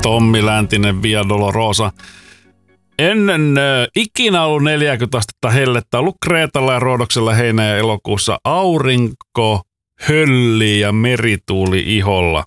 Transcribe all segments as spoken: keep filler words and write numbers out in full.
Tommi Läntinen, Via Dolorosa. Ennen äh, ikinä ollut neljäkymmentä astetta hellettä, ollut Kreetalla ja Roodoksella heinä- ja elokuussa aurinko, hölli ja merituuli iholla.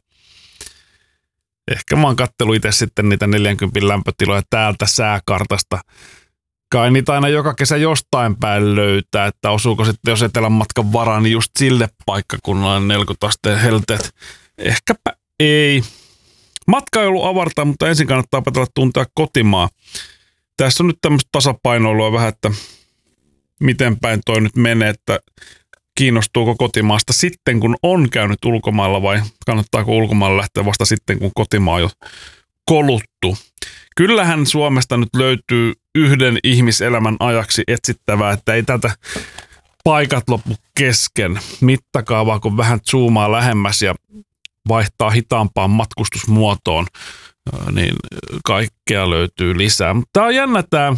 Ehkä mä oon kattellut itse sitten niitä neljäkymmentä lämpötiloja täältä sääkartasta. Kai niitä aina joka kesä jostain päin löytää, että osuuko sitten jos etelän matkan varaan, niin just sille paikkakunnalle neljäkymmentä asteen helteet. Ehkäpä ei. Matka ei ollut avartaa, mutta ensin kannattaa opetella tuntea kotimaa. Tässä on nyt tämmöistä tasapainoilua vähän, että miten päin toi nyt menee, että kiinnostuuko kotimaasta sitten, kun on käynyt ulkomailla vai kannattaako ulkomailla lähteä vasta sitten, kun kotimaa on jo koluttu. Kyllähän Suomesta nyt löytyy yhden ihmiselämän ajaksi etsittävää, että ei tätä paikat loppu kesken. Mittakaavaa, kun vähän zoomaa lähemmäs ja vaihtaa hitaampaan matkustusmuotoon, niin kaikkea löytyy lisää. Mutta tää on jännä tää,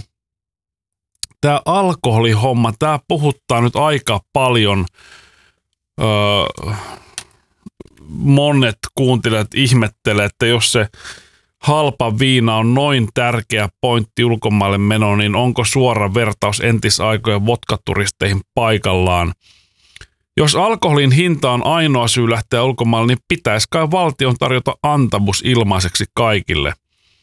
tää alkoholihomma. Tää puhuttaa nyt aika paljon. Öö, monet kuuntelijat ihmettelee, että jos se halpa viina on noin tärkeä pointti ulkomaille meno, niin onko suora vertaus entisaikojen vodkaturisteihin paikallaan? Jos alkoholin hinta on ainoa syy lähteä ulkomaille, niin pitäisi kai valtion tarjota antamus ilmaiseksi kaikille.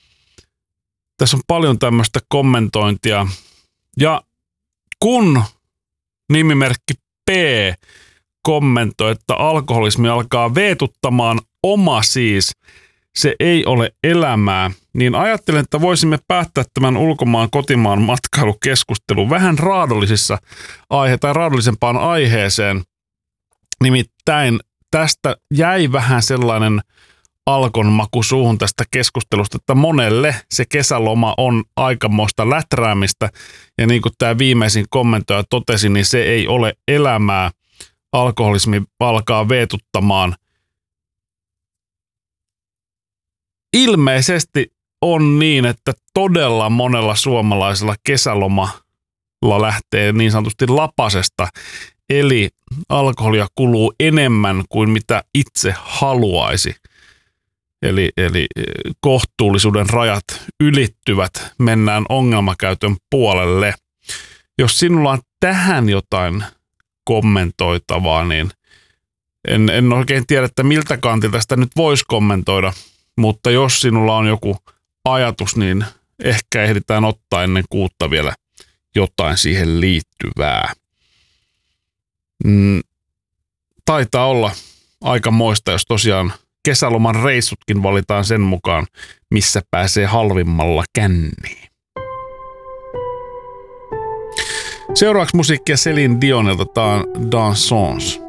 Tässä on paljon tämmöistä kommentointia. Ja kun nimimerkki P kommentoi, että alkoholismi alkaa veetuttamaan oma siis, se ei ole elämää, niin ajattelen, että voisimme päättää tämän ulkomaan kotimaan matkailukeskustelun vähän raadollisissa aihe tai raadollisempaan aiheeseen. Nimittäin tästä jäi vähän sellainen alkon maku suuhun tästä keskustelusta, että monelle se kesäloma on aikamoista läträämistä. Ja niin kuin tämä viimeisin kommentoija totesi, niin se ei ole elämää. Alkoholismi alkaa veetuttamaan. Ilmeisesti on niin, että todella monella suomalaisella kesälomalla lähtee niin sanotusti lapasesta. Eli alkoholia kuluu enemmän kuin mitä itse haluaisi. Eli, eli kohtuullisuuden rajat ylittyvät, mennään ongelmakäytön puolelle. Jos sinulla on tähän jotain kommentoitavaa, niin en, en oikein tiedä, että miltä kantilta sitä nyt voisi kommentoida. Mutta jos sinulla on joku ajatus, niin ehkä ehditään ottaa ennen kuutta vielä jotain siihen liittyvää. Mm, taitaa olla aika moista, jos tosiaan kesäloman reissutkin valitaan sen mukaan, missä pääsee halvimmalla känniin. Seuraavaksi musiikkia Céline Dionilta, tämä on Dansons.